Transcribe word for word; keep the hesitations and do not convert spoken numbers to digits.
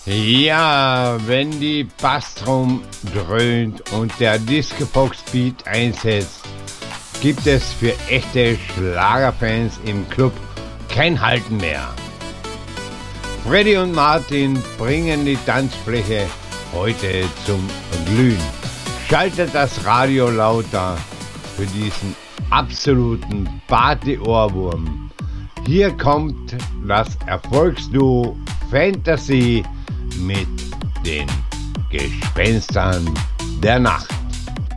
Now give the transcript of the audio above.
Ja, wenn die Bassdrum dröhnt und der Disco-Fox-Beat einsetzt, gibt es für echte Schlagerfans im Club kein Halten mehr. Freddy und Martin bringen die Tanzfläche heute zum Glühen. Schaltet das Radio lauter für diesen absoluten Party-Ohrwurm. Hier kommt das Erfolgsduo Fantasy mit den Gespenstern der Nacht.